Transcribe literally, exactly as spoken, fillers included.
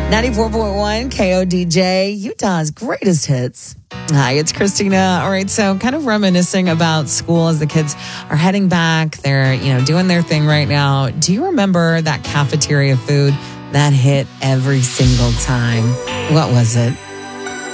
ninety-four point one K O D J, Utah's greatest hits. Hi, it's Christina. All right, so kind of reminiscing about school as the kids are heading back. They're, you know, doing their thing right now. Do you remember that cafeteria food that hit every single time? What was it?